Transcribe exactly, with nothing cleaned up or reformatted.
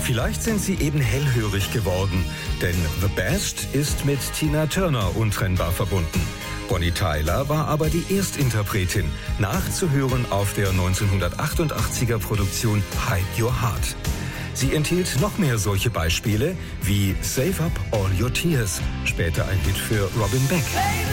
Vielleicht sind Sie eben hellhörig geworden, denn The Best ist mit Tina Turner untrennbar verbunden. Bonnie Tyler war aber die Erstinterpretin, nachzuhören auf der neunzehnhundertachtundachtziger Produktion Hide Your Heart. Sie enthielt noch mehr solche Beispiele wie Save Up All Your Tears, später ein Hit für Robin Beck.